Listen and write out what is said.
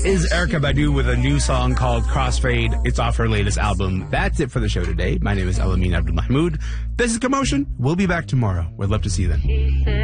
is Erykah Badu with a new song called Crossfade. It's off her latest album. That's it for the show today. My name is Alamin Abdul Mahmoud. This is Commotion. We'll be back tomorrow. We'd love to see you then.